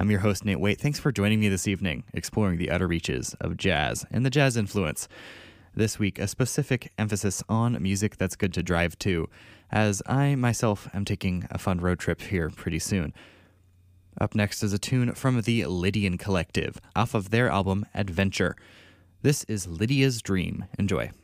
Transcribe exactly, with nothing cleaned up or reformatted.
I'm your host, Nate Waite. Thanks for joining me this evening, exploring the utter reaches of jazz and the jazz influence. This week, a specific emphasis on music that's good to drive to, as I myself am taking a fun road trip here pretty soon. Up next is a tune from the Lydian Collective, off of their album Adventure. This is Lydia's Dream. Enjoy.